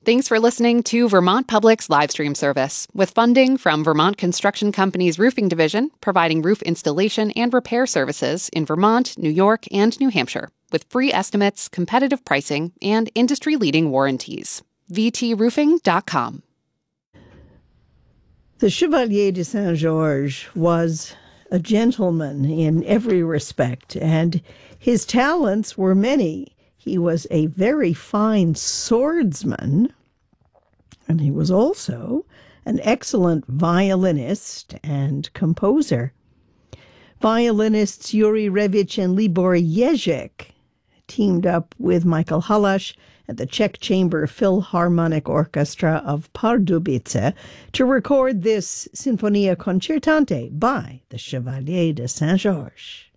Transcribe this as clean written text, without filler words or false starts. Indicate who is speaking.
Speaker 1: Thanks for listening to Vermont Public's live stream service, with funding from Vermont Construction Company's Roofing Division, providing roof installation and repair services in Vermont, New York, and New Hampshire, with free estimates, competitive pricing, and industry-leading warranties. VTRoofing.com.
Speaker 2: The Chevalier de Saint-Georges was a gentleman in every respect, and his talents were many. He was a very fine swordsman, and he was also an excellent violinist and composer. Violinists Yuri Revich and Libor Ježek teamed up with Michael Haláš at the Czech Chamber Philharmonic Orchestra of Pardubice to record this Sinfonia Concertante by the Chevalier de Saint-Georges.